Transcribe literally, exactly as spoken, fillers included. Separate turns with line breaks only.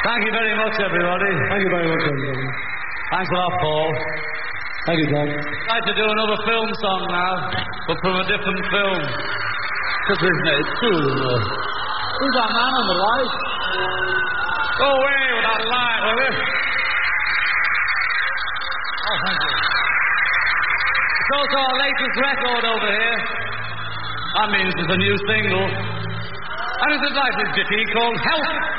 Thank you very much, everybody.
Thank you very much, everybody.
Thanks a lot, Paul.
Thank you, John.
I'd like to do another film song now, but from a different film.
What's his name? It's cool. Who's that man on the right?
Go away with that lie, will you? Oh, thank you. It's also our latest record over here. That means it's a new single. And it's a lively ditty called Help!